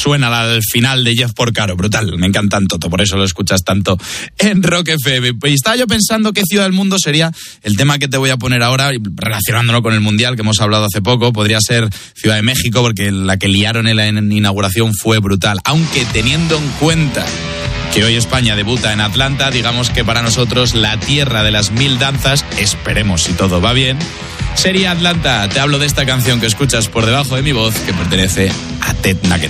suena al final de Jeff Porcaro, brutal, me encantan Toto, por eso lo escuchas tanto en Rock FM. Y estaba yo pensando qué ciudad del mundo sería el tema que te voy a poner ahora, relacionándolo con el Mundial que hemos hablado hace poco. Podría ser Ciudad de México, porque la que liaron en la inauguración fue brutal, aunque teniendo en cuenta que hoy España debuta en Atlanta, digamos que para nosotros la tierra de las 1000 danzas, esperemos si todo va bien, sería Atlanta. Te hablo de esta canción que escuchas por debajo de mi voz, que pertenece a Ted Nugent.